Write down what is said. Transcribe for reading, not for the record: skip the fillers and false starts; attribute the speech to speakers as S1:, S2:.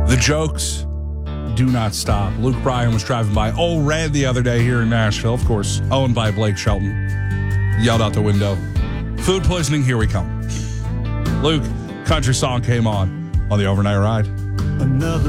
S1: The jokes do not stop. Luke Bryan was driving by Old Red the other day here in Nashville, of course, owned by Blake Shelton. Yelled out the window, "Food poisoning, here we come." Luke, country song came on the overnight ride.
S2: Another